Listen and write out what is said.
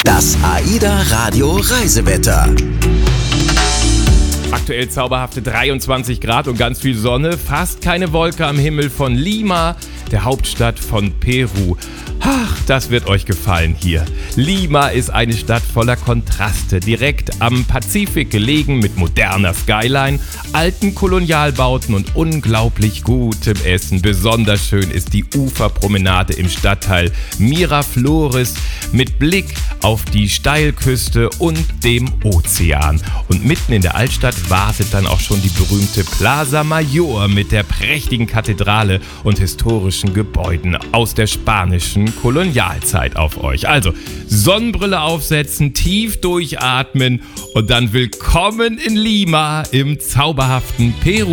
Das AIDA Radio Reisewetter. Aktuell zauberhafte 23 Grad und ganz viel Sonne, fast keine Wolke am Himmel von Lima, der Hauptstadt von Peru. Ach, das wird euch gefallen hier. Lima ist eine Stadt voller Kontraste, direkt am Pazifik gelegen mit moderner Skyline, alten Kolonialbauten und unglaublich gutem Essen. Besonders schön ist die Uferpromenade im Stadtteil Miraflores mit Blick auf die Steilküste und dem Ozean. Und mitten in der Altstadt wartet dann auch schon die berühmte Plaza Mayor mit der prächtigen Kathedrale und historischen Gebäuden aus der spanischen Kolonialzeit auf euch. Also Sonnenbrille aufsetzen, tief durchatmen und dann willkommen in Lima im zauberhaften Peru.